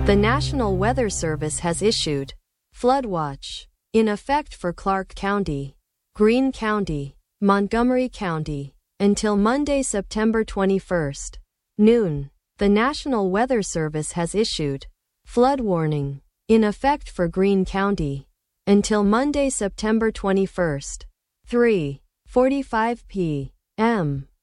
The National Weather Service has issued flood watch in effect for Clark County, Greene County, Montgomery County until Monday, September 21st, noon. The National Weather Service has issued flood warning in effect for Greene County until Monday, September 21st, 3:45 p.m.